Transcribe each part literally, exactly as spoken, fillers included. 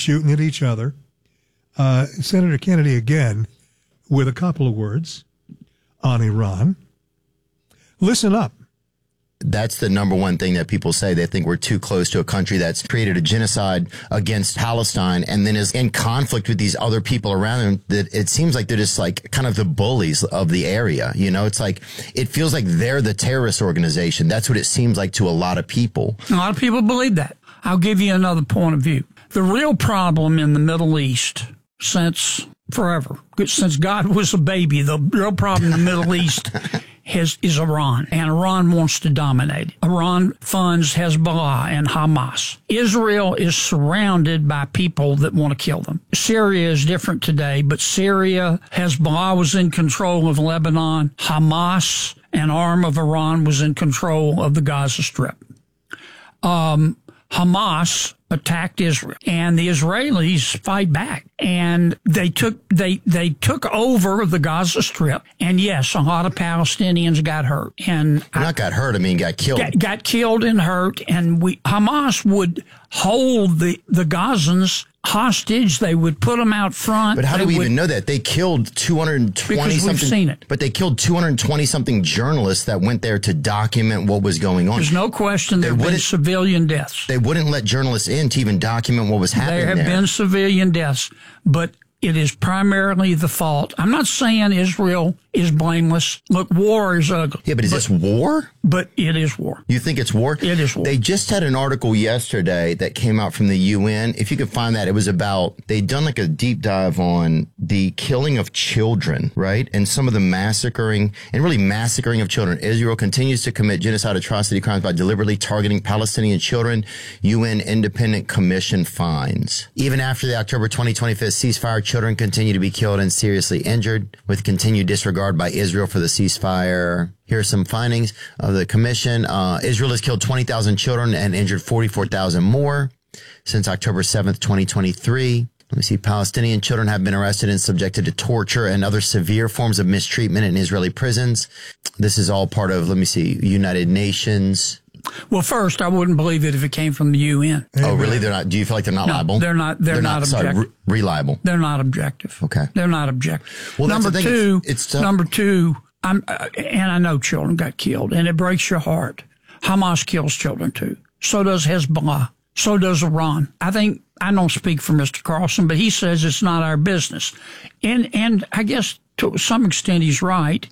shooting at each other. Uh, Senator Kennedy again with a couple of words on Iran. Listen up. That's the number one thing that people say. They think we're too close to a country that's created a genocide against Palestine and then is in conflict with these other people around them. That it seems like they're just like kind of the bullies of the area. You know, it's like it feels like they're the terrorist organization. That's what it seems like to a lot of people. A lot of people believe that. I'll give you another point of view. The real problem in the Middle East since forever, since God was a baby, the real problem in the Middle East Has, is Iran, and Iran wants to dominate. Iran funds Hezbollah and Hamas. Israel is surrounded by people that want to kill them. Syria is different today, but Syria, Hezbollah was in control of Lebanon. Hamas, an arm of Iran, was in control of the Gaza Strip. Um, Hamas attacked Israel, and the Israelis fight back, and they took they they took over the Gaza Strip. And yes, a lot of Palestinians got hurt, and not I, got hurt. I mean, got killed. Got, got killed and hurt, and we Hamas would hold the the Gazans hostage. They would put them out front. But how do we would, even know that? They killed two hundred twenty because something. We've seen it. But they killed two hundred twenty something journalists that went there to document what was going on. There's no question there have been civilian deaths. They wouldn't let journalists in to even document what was happening there. There have been civilian deaths, but it is primarily the fault. I'm not saying Israel is blameless. Look, war is ugly. Yeah, but is but, this war? But it is war. You think it's war? It is war. They just had an article yesterday that came out from the U N. If you could find that, it was about, they'd done like a deep dive on the killing of children, right? And some of the massacring, and really massacring of children. Israel continues to commit genocide atrocity crimes by deliberately targeting Palestinian children, U N Independent Commission finds. Even after the October twenty twenty-five ceasefire, children continue to be killed and seriously injured, with continued disregard by Israel for the ceasefire. Here are some findings of the commission. Uh, Israel has killed twenty thousand children and injured forty-four thousand more since October seventh, twenty twenty-three. Let me see. Palestinian children have been arrested and subjected to torture and other severe forms of mistreatment in Israeli prisons. This is all part of, let me see, United Nations. Well, first, I wouldn't believe it if it came from the U N. Oh, really? They're not. Do you feel like they're not no, liable? They're not. They're, they're not, not objective. Sorry, re- reliable. They're not objective. Okay. They're not objective. Well, number that's two. It's, it's number two. I'm, uh, and I know children got killed, and it breaks your heart. Hamas kills children too. So does Hezbollah. So does Iran. I think I don't speak for Mister Carlson, but he says it's not our business, and and I guess to some extent he's right.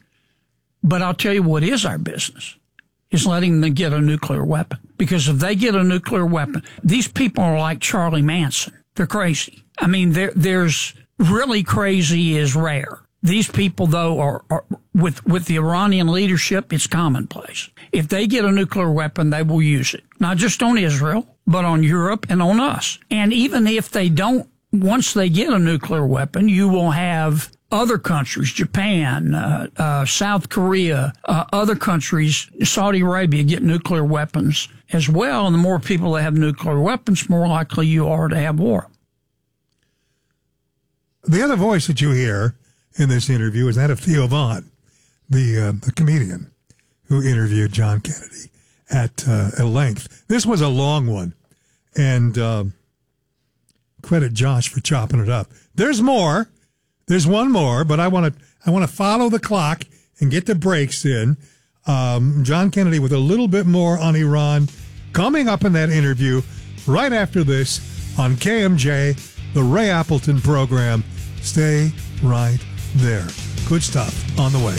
But I'll tell you what is our business. Is letting them get a nuclear weapon. Because if they get a nuclear weapon, these people are like Charlie Manson. They're crazy. I mean, there, there's really crazy is rare. These people, though, are, are with with the Iranian leadership, it's commonplace. If they get a nuclear weapon, they will use it. Not just on Israel, but on Europe and on us. And even if they don't, once they get a nuclear weapon, you will have other countries, Japan, uh, uh, South Korea, uh, other countries, Saudi Arabia, get nuclear weapons as well. And the more people that have nuclear weapons, more likely you are to have war. The other voice that you hear in this interview is that of Theo Vaughn, the uh, the comedian who interviewed John Kennedy at, uh, at length. This was a long one, and uh, credit Josh for chopping it up. There's more. There's one more, but I want to I want to follow the clock and get the breaks in. Um, John Kennedy with a little bit more on Iran coming up in that interview right after this on K M J, the Ray Appleton program. Stay right there. Good stuff on the way.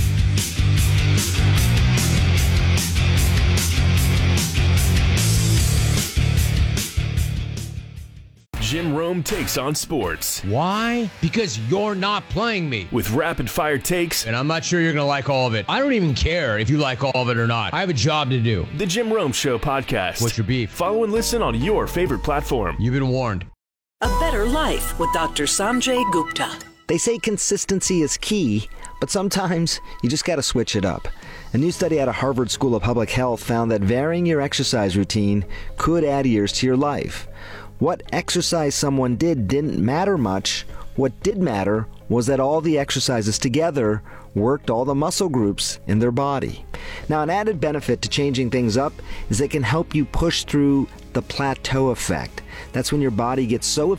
Jim Rome takes on sports. Why? Because you're not playing me. With rapid-fire takes. And I'm not sure you're going to like all of it. I don't even care if you like all of it or not. I have a job to do. The Jim Rome Show podcast. What's your beef? Follow and listen on your favorite platform. You've been warned. A Better Life with Doctor Sanjay Gupta. They say consistency is key, but sometimes you just got to switch it up. A new study out of Harvard School of Public Health found that varying your exercise routine could add years to your life. What exercise someone did didn't matter much. What did matter was that all the exercises together worked all the muscle groups in their body. Now, an added benefit to changing things up is it can help you push through the plateau effect. That's when your body gets so